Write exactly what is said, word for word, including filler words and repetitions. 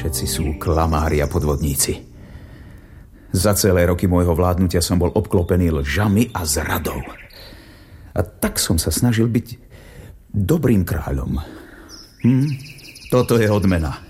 Všetci sú klamári a podvodníci. Za celé roky môjho vládnutia som bol obklopený lžami a zradou. A tak som sa snažil byť dobrým kráľom. Hm? Toto je odmena.